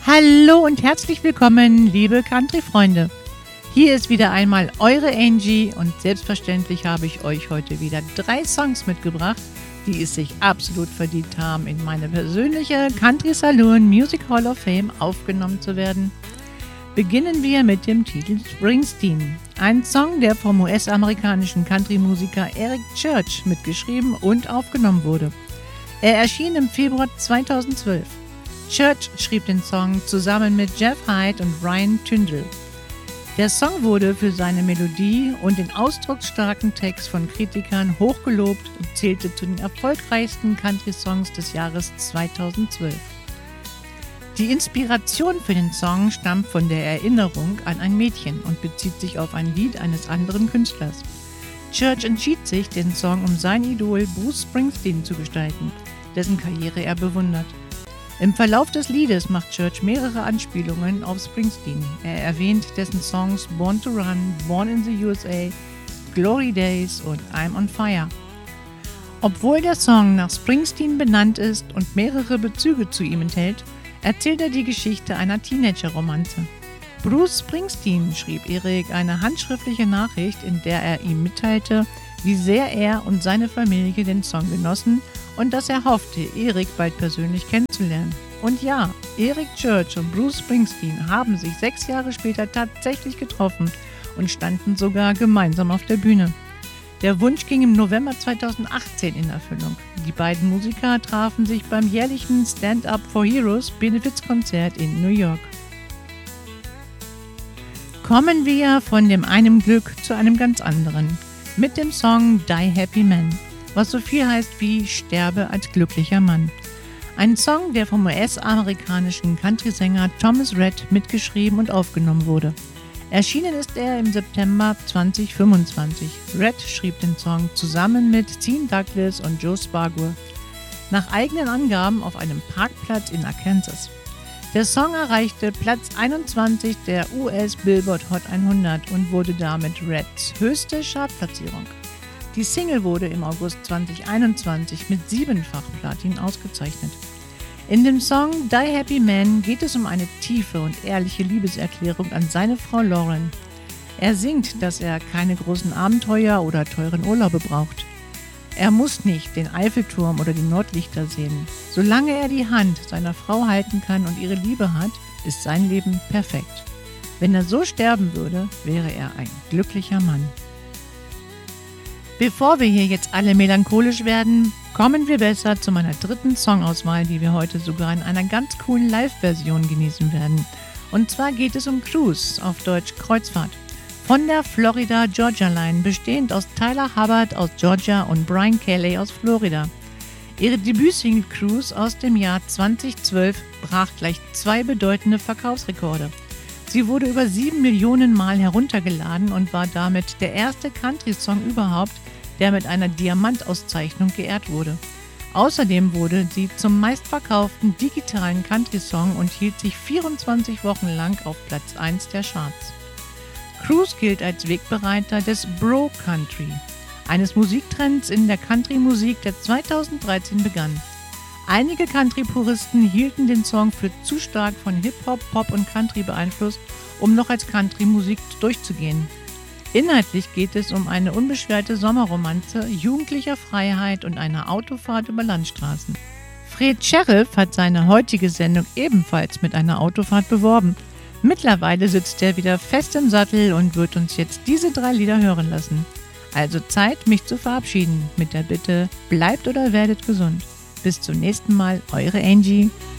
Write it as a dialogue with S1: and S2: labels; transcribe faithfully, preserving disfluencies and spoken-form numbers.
S1: Hallo und herzlich willkommen, liebe Country-Freunde. Hier ist wieder einmal eure Angie und selbstverständlich habe ich euch heute wieder drei Songs mitgebracht, die es sich absolut verdient haben, in meine persönliche Country Saloon Music Hall of Fame aufgenommen zu werden. Beginnen wir mit dem Titel Springsteen, ein Song, der vom U S-amerikanischen Country-Musiker Eric Church mitgeschrieben und aufgenommen wurde. Er erschien im Februar zweitausendzwölf. Church schrieb den Song zusammen mit Jeff Hyde und Ryan Tyndall. Der Song wurde für seine Melodie und den ausdrucksstarken Text von Kritikern hochgelobt und zählte zu den erfolgreichsten Country-Songs des Jahres zweitausendzwölf. Die Inspiration für den Song stammt von der Erinnerung an ein Mädchen und bezieht sich auf ein Lied eines anderen Künstlers. Church entschied sich, den Song um sein Idol Bruce Springsteen zu gestalten, dessen Karriere er bewundert. Im Verlauf des Liedes macht Church mehrere Anspielungen auf Springsteen. Er erwähnt dessen Songs Born to Run, Born in the U S A, Glory Days und I'm on Fire. Obwohl der Song nach Springsteen benannt ist und mehrere Bezüge zu ihm enthält, erzählt er die Geschichte einer Teenager-Romanze. Bruce Springsteen schrieb Eric eine handschriftliche Nachricht, in der er ihm mitteilte, wie sehr er und seine Familie den Song genossen und dass er hoffte, Eric bald persönlich kennenzulernen. Und ja, Eric Church und Bruce Springsteen haben sich sechs Jahre später tatsächlich getroffen und standen sogar gemeinsam auf der Bühne. Der Wunsch ging im November zweitausendachtzehn in Erfüllung. Die beiden Musiker trafen sich beim jährlichen Stand Up for Heroes Benefizkonzert in New York. Kommen wir von dem einen Glück zu einem ganz anderen, mit dem Song Die Happy Man, was so viel heißt wie Sterbe als glücklicher Mann. Ein Song, der vom U S-amerikanischen Country-Sänger Thomas Rhett mitgeschrieben und aufgenommen wurde. Erschienen ist er im September zweitausendfünfundzwanzig. Rhett schrieb den Song zusammen mit Sean Douglas und Joe Spargo, nach eigenen Angaben auf einem Parkplatz in Arkansas. Der Song erreichte Platz einundzwanzig der U S Billboard Hot hundert und wurde damit Rhetts höchste Chartplatzierung. Die Single wurde im August zweitausendeinundzwanzig mit siebenfach Platin ausgezeichnet. In dem Song Die Happy Man geht es um eine tiefe und ehrliche Liebeserklärung an seine Frau Lauren. Er singt, dass er keine großen Abenteuer oder teuren Urlaube braucht. Er muss nicht den Eiffelturm oder die Nordlichter sehen. Solange er die Hand seiner Frau halten kann und ihre Liebe hat, ist sein Leben perfekt. Wenn er so sterben würde, wäre er ein glücklicher Mann. Bevor wir hier jetzt alle melancholisch werden, kommen wir besser zu meiner dritten Songauswahl, die wir heute sogar in einer ganz coolen Live-Version genießen werden. Und zwar geht es um Cruise, auf Deutsch Kreuzfahrt. Von der Florida Georgia Line, bestehend aus Tyler Hubbard aus Georgia und Brian Kelly aus Florida. Ihre Debütsingle Cruise aus dem Jahr zweitausendzwölf brach gleich zwei bedeutende Verkaufsrekorde. Sie wurde über sieben Millionen Mal heruntergeladen und war damit der erste Country-Song überhaupt, der mit einer Diamantauszeichnung geehrt wurde. Außerdem wurde sie zum meistverkauften digitalen Country-Song und hielt sich vierundzwanzig Wochen lang auf Platz eins der Charts. Cruise gilt als Wegbereiter des Bro-Country, eines Musiktrends in der Country-Musik, der zweitausenddreizehn begann. Einige Country-Puristen hielten den Song für zu stark von Hip-Hop, Pop und Country beeinflusst, um noch als Country-Musik durchzugehen. Inhaltlich geht es um eine unbeschwerte Sommerromanze, jugendlicher Freiheit und einer Autofahrt über Landstraßen. Fred Sheriff hat seine heutige Sendung ebenfalls mit einer Autofahrt beworben. Mittlerweile sitzt er wieder fest im Sattel und wird uns jetzt diese drei Lieder hören lassen. Also Zeit, mich zu verabschieden, mit der Bitte, bleibt oder werdet gesund. Bis zum nächsten Mal, eure Angie.